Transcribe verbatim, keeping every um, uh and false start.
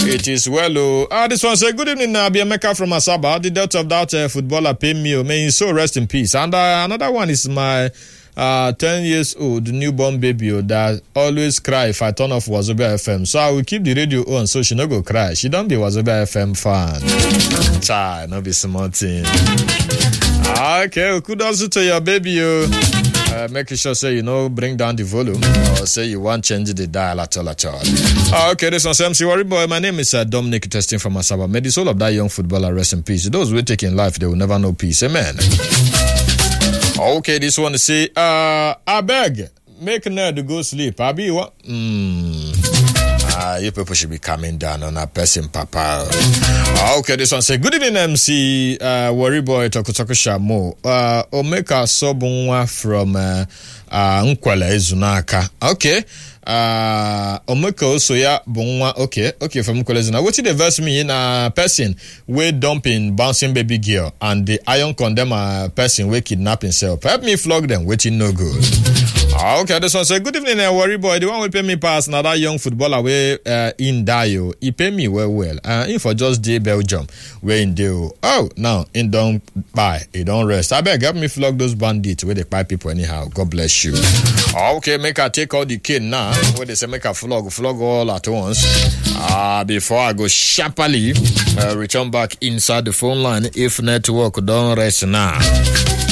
It is well. Oh, uh, this one say good evening. Uh, Biameka from Asaba. The death of that uh, footballer pay me. May his soul rest in peace. And uh, another one is my uh, ten years old newborn baby oh, that always cry if I turn off Wazobia F M. So I will keep the radio on so she no go cry. She don't be Wazobia F M fan. Child, no be small thing. Okay, kudos to your baby. Oh. Uh, make sure say you know bring down the volume or say you want change the dial at all at all. Uh, okay, this one's M C Worry Boy. My name is uh, Dominic testing from Asaba. May the soul of that young footballer rest in peace. Those who take in life, they will never know peace. Amen. Okay, this one say, uh, I beg, make nerd go sleep. I be what? Hmm. Uh, you people should be coming down on a person, Papa. Uh, okay, this one say, good evening, M C uh, Worry Boy, Tokotoko Shamo. Uh, Omeka Sobunwa from uh, uh, Nkwale Zunaka. Okay. Uh, Omeka also ya Bunwa. Okay, okay, from Nkwale Zunaka. What did the verse mean in a person we dumping bouncing baby girl and the iron condemn a person we kidnap himself? Help me flog them, waiting no good. Okay, this one say, good evening, uh, Worry Boy. The one will pay me pass now that young footballer way uh, in Dio. He pay me well, well. Uh, in for just day Belgium, where in Dio. Oh, now in don't buy, he don't rest. I beg, help me flog those bandits where they buy people anyhow. God bless you. Okay, make I take all the kid now. Where they say make a flog, flog all at once. Ah, uh, before I go sharply uh, return back inside the phone line if network don't rest now.